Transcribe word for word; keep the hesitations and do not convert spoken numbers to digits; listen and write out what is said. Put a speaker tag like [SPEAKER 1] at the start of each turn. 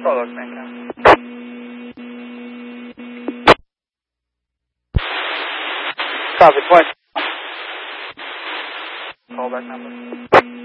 [SPEAKER 1] call us, man. Copy, point. Call back number.